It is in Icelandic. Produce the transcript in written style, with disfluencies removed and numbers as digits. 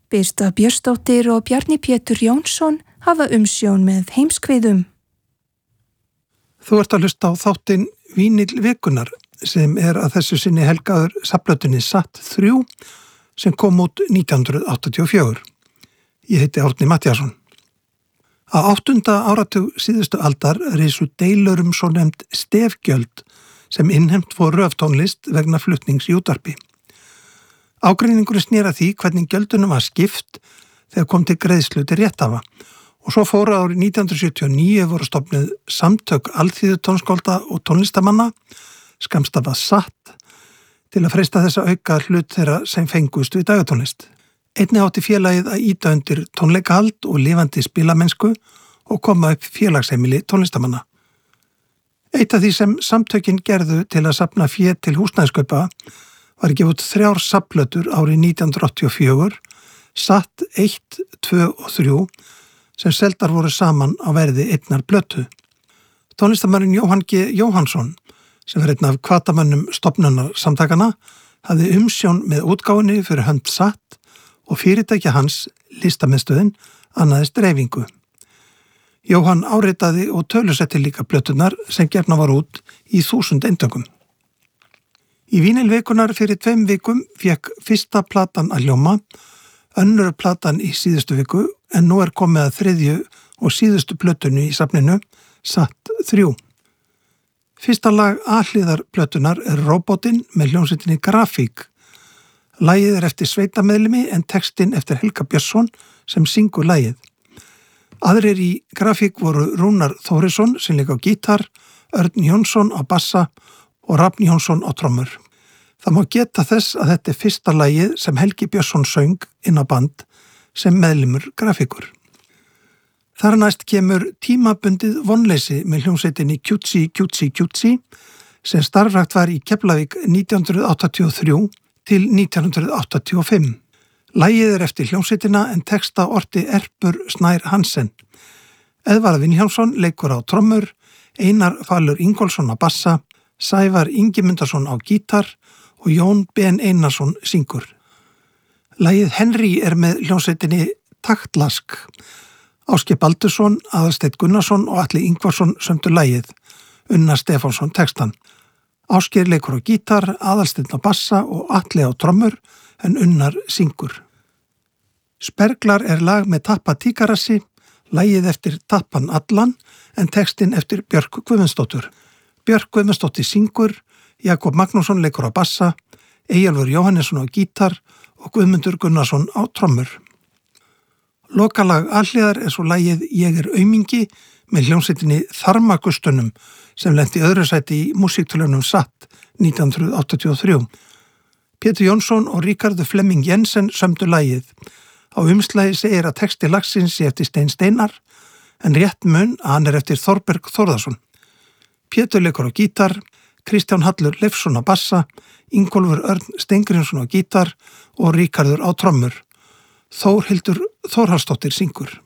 Birta Björnsdóttir og Bjarni Pétur Jónsson hafa umsjón með heimskviðum. Þú ert að hlusta á þáttinn Vínill vikunnar sem að þessu sinni helgaður safnplötunni Satt 3 sem kom út 1984. Ég heiti Árni Matthíasson. Á 8. áratug síðustu aldar risu deilur svo nefnd stefgjöld sem innheimt fóru af tónlist vegna flutnings í útvarpi. Ágreiningurinn snýr að því hvernig gjöldunum var skipt þegar kom til greiðslu til rétthafa og svo fóru árið 1979 voru stofnuð samtök alþýðu tónskálda og tónlistamanna, skammstafað Satt, til að freista þess að auka hlut þeirra sem fengust við dagatónlist. Einnig átti félagið að ýta undir tónleikahald og lifandi spilamennsku og koma upp félagsheimili tónlistamanna. Eitt af því sem samtökin gerðu til að safna fé til húsnæðiskaupa var að gefa út 3 safnplötur árið 1984, Satt 1, 2 og 3, sem seldar voru saman á verði einnar plötu. Tónlistamærin Jóhann G. Jóhannsson, sem var einn af hvatamönnum stofnunar samtakana, hafði umsjón með útgáfunni fyrir hönd Satt og fyrirtækja hans, Listamiðstöðin, annaðist dreifingu. Jóhann áritaði og tölusetti líka plötunar sem gefna var út í 1000 eintökum. Í Vínill vikunnar fyrir 2 vikum fékk fyrsta platan að hljóma, önnur platan í síðustu viku, en nú komið að 3. og síðustu plötunni í safninu, Satt 3. Fyrsta lag A-hliðar plötunar Róbotinn með hljómsveitinni Grafík. Lagið eftir sveitameðlimi en textinn eftir Helga Björnsson sem syngur lagið. Aðrir í Grafík voru Rúnar Þórisson sem lék á gítar, Örn Jónsson á bassa og Rafn Jónsson á trommur. Það má geta þess að þetta fyrsta lagið sem Helgi Björnsson söng inn á band sem meðlimur Grafíkur. Þar næst kemur tímabundið vonleysi með hljómsveitinni Kjútsi sem starfrækt var í Keflavík 1983 til 1985. Lagið eftir hljómsveitina en texta orti Erpur Snær Hansen. Eðvarð Vilhjálmsson leikur á trommur, Einar Falur Ingólfsson á bassa, Sævar Ingimundarsson á gítar og Jón Ben Einarsson syngur. Lagið Henry með hljómsveitinni Taktlask. Ásgeir Baldursson, Aðalsteinn Gunnarsson og Atli Ingvarsson sömdu lagið, Unna Stefánsson textan. Ásgeir leikur á gítar, Aðalsteinn á bassa og Atli á trommur en Unnar syngur. Sperglar lag með Tappa Tíkarassi, lagið eftir Tappan Allan en textin eftir Björk Guðmundsdóttur. Björk Guðmundsdóttir syngur, Jakob Magnússon leikur á bassa, Eyjólfur Jóhannesson á gítar og Guðmundur Gunnarsson á trommur. Lokalag A-hliðar svo lagið Ég aumingi með hljómsveitinni Þarmagustunum sem lenti öðru sæti í músíktilraunum Satt 1983. Pétur Jónsson og Ríkardur Flemming Jensen sömdu lagið. Á umslagi segir að texti lagsins sé eftir Stein Steinar en rétt mun að hann eftir Þorberg Þórðarsson. Pétur leikur á gítar, Kristján Hallur Leifsson á bassa, Ingólfur Örn Steingrímsson á gítar og Ríkardur á trommur. Þórhildur Þórhallsdóttir syngur.